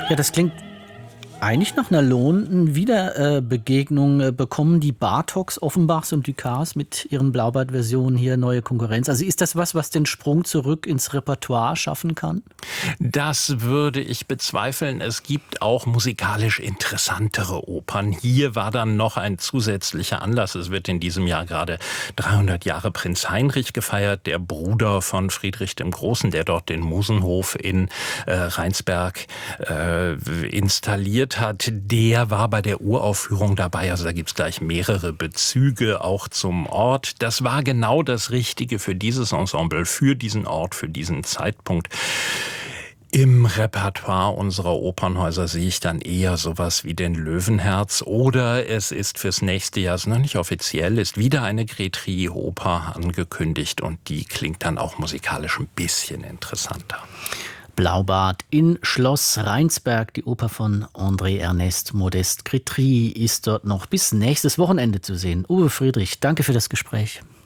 Ja, das klingt eigentlich nach einer lohnenden Wiederbegegnung. Bekommen die Bartoks, Offenbachs und Ducats mit ihren Blaubart-Versionen hier neue Konkurrenz? Also ist das was den Sprung zurück ins Repertoire schaffen kann? Das würde ich bezweifeln. Es gibt auch musikalisch interessantere Opern. Hier war dann noch ein zusätzlicher Anlass. Es wird in diesem Jahr gerade 300 Jahre Prinz Heinrich gefeiert, der Bruder von Friedrich dem Großen, der dort den Musenhof in Rheinsberg installiert hat. Der war bei der Uraufführung dabei. Also da gibt's gleich mehrere Bezüge auch zum Ort. Das war genau das Richtige für dieses Ensemble, für diesen Ort, für diesen Zeitpunkt. Im Repertoire unserer Opernhäuser sehe ich dann eher sowas wie den Löwenherz, oder es ist fürs nächste Jahr, es ist noch nicht offiziell, ist wieder eine Grétry-Oper angekündigt und die klingt dann auch musikalisch ein bisschen interessanter. Blaubart in Schloss Rheinsberg, die Oper von André Ernest Modest Grétry ist dort noch bis nächstes Wochenende zu sehen. Uwe Friedrich, danke für das Gespräch.